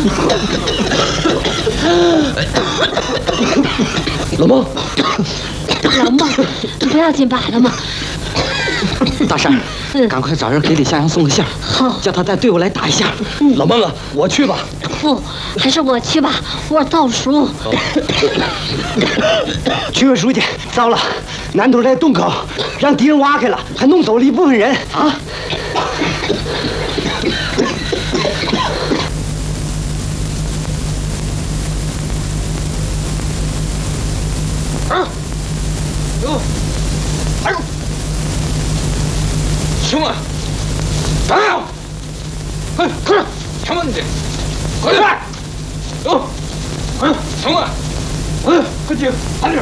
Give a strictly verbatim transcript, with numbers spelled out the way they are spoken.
老孟， 老孟，不要紧吧，老孟。 大山，赶快找人给李向阳送个信儿， 好， 叫他带队伍来打一下。老孟啊，我去吧。 不，还是我去吧，我倒数。 区委书记，糟了，南头这洞口让敌人挖开了，还弄走了一部分人啊！啊！哟，哎呦！兄啊！哎呀！快快点，强吧你！快点！走！哎，兄啊！哎，快点，快点！